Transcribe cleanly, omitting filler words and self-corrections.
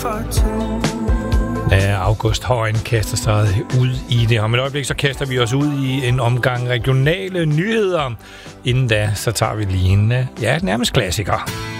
August Højen kaster sig ud i det. Om et øjeblik så kaster vi os ud i en omgang regionale nyheder. Inden da, så tager vi lige en nærmest klassiker.